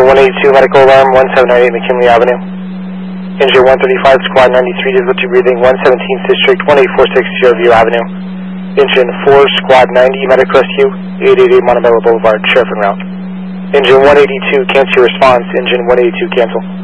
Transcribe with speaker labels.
Speaker 1: Engine 182, medical alarm, 1798 McKinley Avenue. Engine 135, squad 93, difficulty breathing, 117th District, 1846 Fairview Avenue. Engine 4, squad 90, medical rescue, 888 Montebello Boulevard, sheriff en route. Engine 182, cancel your response. Engine 182, cancel.